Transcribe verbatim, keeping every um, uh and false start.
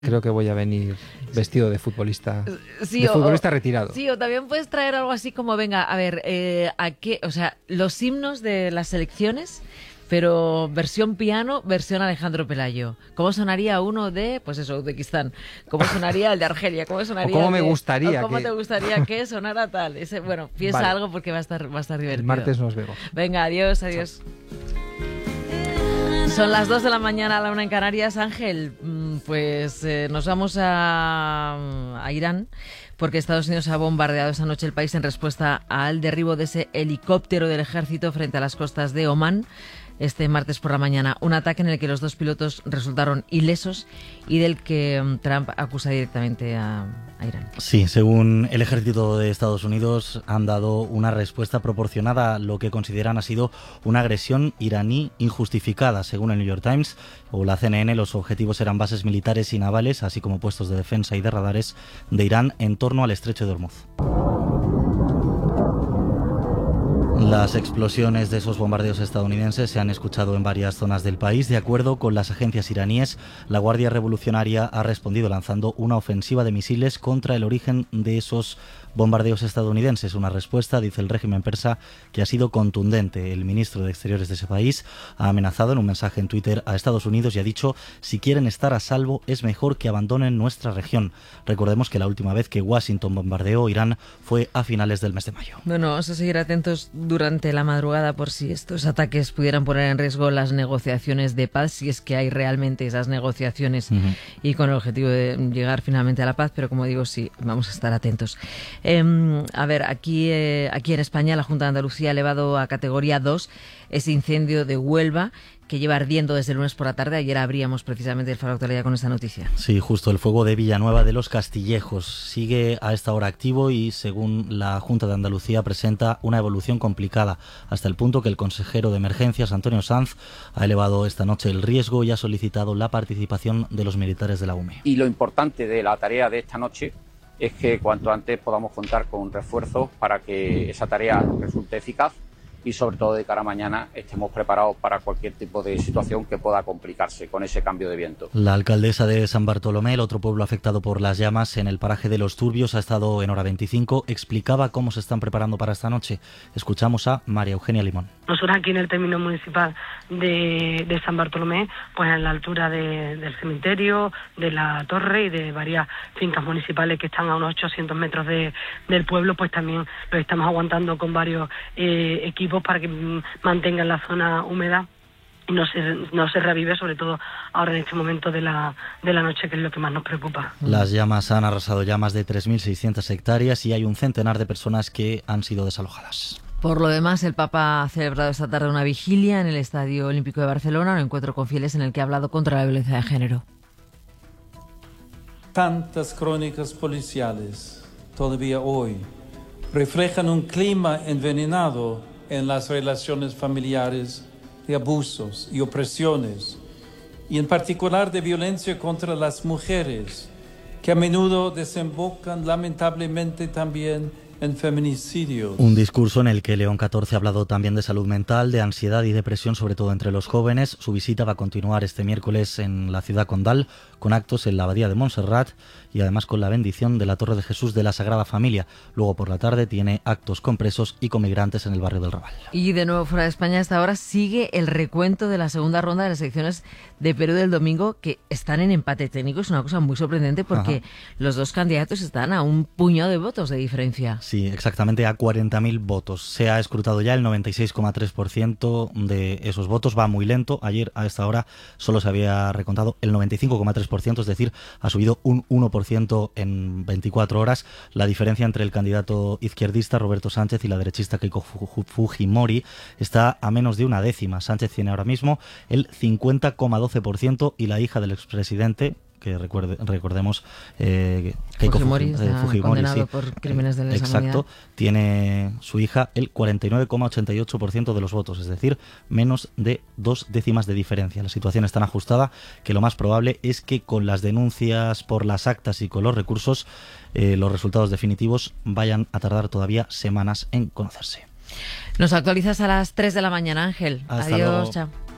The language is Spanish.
Creo que voy a venir vestido de futbolista, sí, de o, futbolista retirado. Sí, o también puedes traer algo así como, venga, a ver, eh, ¿a qué? O sea, los himnos de las selecciones, pero versión piano, versión Alejandro Pelayo. ¿Cómo sonaría uno de, pues eso, Uzbekistán? ¿Cómo sonaría el de Argelia? ¿Cómo sonaría? O cómo de, me gustaría o ¿Cómo que... te gustaría que sonara tal? Ese, bueno, piensa vale. algo porque va a estar, va a estar divertido. El martes nos vemos. Venga, adiós, adiós. Chao. Son las dos de la mañana, a la una en Canarias. Ángel, pues eh, nos vamos a, a Irán, porque Estados Unidos ha bombardeado esta noche el país en respuesta al derribo de ese helicóptero del ejército frente a las costas de Omán este martes por la mañana. Un ataque en el que los dos pilotos resultaron ilesos y del que um, Trump acusa directamente a, a Irán. Sí, según el ejército de Estados Unidos, han dado una respuesta proporcionada a lo que consideran ha sido una agresión iraní injustificada. Según el New York Times o la C N N, los objetivos eran bases militares y navales, así como puestos de defensa y de radares de Irán en torno al estrecho de Hormuz. Las explosiones de esos bombardeos estadounidenses se han escuchado en varias zonas del país. De acuerdo con las agencias iraníes, la Guardia Revolucionaria ha respondido lanzando una ofensiva de misiles contra el origen de esos bombardeos estadounidenses. Una respuesta, dice el régimen persa, que ha sido contundente. El ministro de Exteriores de ese país ha amenazado en un mensaje en Twitter a Estados Unidos y ha dicho: si quieren estar a salvo, es mejor que abandonen nuestra región. Recordemos que la última vez que Washington bombardeó Irán fue a finales del mes de mayo. Bueno, vamos a seguir atentos durante la madrugada por si estos ataques pudieran poner en riesgo las negociaciones de paz, si es que hay realmente esas negociaciones uh-huh. y con el objetivo de llegar finalmente a la paz, pero como digo, sí, vamos a estar atentos. Eh, a ver, aquí, eh, aquí en España la Junta de Andalucía ha elevado a categoría dos ese incendio de Huelva, que lleva ardiendo desde el lunes por la tarde. Ayer abríamos precisamente el Faro Actualidad con esta noticia. Sí, justo, el fuego de Villanueva de los Castillejos sigue a esta hora activo y, según la Junta de Andalucía, presenta una evolución complicada, hasta el punto que el consejero de Emergencias, Antonio Sanz, ha elevado esta noche el riesgo y ha solicitado la participación de los militares de la U M E. Y lo importante de la tarea de esta noche es que cuanto antes podamos contar con refuerzos para que esa tarea resulte eficaz y sobre todo de cara a mañana estemos preparados para cualquier tipo de situación que pueda complicarse con ese cambio de viento. La alcaldesa de San Bartolomé, el otro pueblo afectado por las llamas en el paraje de Los Turbios, ha estado en Hora veinticinco, explicaba cómo se están preparando para esta noche. Escuchamos a María Eugenia Limón. Nosotros aquí en el término municipal de, de San Bartolomé, pues en la altura de, del cementerio, de la torre y de varias fincas municipales que están a unos ochocientos metros de, del pueblo, pues también lo estamos aguantando con varios eh, equipos para que mantengan la zona húmeda y no se, no se revive, sobre todo ahora en este momento de la, de la noche, que es lo que más nos preocupa. Las llamas han arrasado ya más de tres mil seiscientas hectáreas y hay un centenar de personas que han sido desalojadas. Por lo demás, el Papa ha celebrado esta tarde una vigilia en el Estadio Olímpico de Barcelona, un encuentro con fieles en el que ha hablado contra la violencia de género. Tantas crónicas policiales todavía hoy reflejan un clima envenenado en las relaciones familiares, de abusos y opresiones, y en particular de violencia contra las mujeres, que a menudo desembocan lamentablemente también en feminicidios. Un discurso en el que León catorce ha hablado también de salud mental, de ansiedad y depresión, sobre todo entre los jóvenes. Su visita va a continuar este miércoles en la ciudad condal, con actos en la Abadía de Montserrat y además con la bendición de la Torre de Jesús de la Sagrada Familia. Luego por la tarde tiene actos con presos y con migrantes en el barrio del Raval. Y de nuevo fuera de España, hasta ahora sigue el recuento de la segunda ronda de las elecciones de Perú del domingo, que están en empate técnico. Es una cosa muy sorprendente porque Ajá. los dos candidatos están a un puñado de votos de diferencia. Sí, exactamente a cuarenta mil votos. Se ha escrutado ya el noventa y seis coma tres por ciento de esos votos. Va muy lento. Ayer a esta hora solo se había recontado el noventa y cinco coma tres por ciento, es decir, ha subido un uno por ciento en veinticuatro horas. La diferencia entre el candidato izquierdista Roberto Sánchez y la derechista Keiko Fujimori está a menos de una décima. Sánchez tiene ahora mismo el cincuenta coma doce por ciento y la hija del expresidente, que recuerde, recordemos eh, Keiko Fujimori, Fujimori, está Fujimori condenado sí, por crímenes de lesa exacto, humanidad. Tiene su hija el cuarenta y nueve coma ochenta y ocho por ciento de los votos, es decir, menos de dos décimas de diferencia. La situación es tan ajustada que lo más probable es que con las denuncias por las actas y con los recursos, eh, los resultados definitivos vayan a tardar todavía semanas en conocerse. Nos actualizas a las tres de la mañana, Ángel. Hasta Adiós, luego. chao.